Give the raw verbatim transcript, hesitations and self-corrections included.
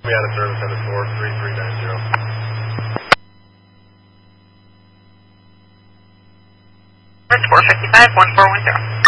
We had a service at a four three three nine zero. That's four fifty-five, one four one zero.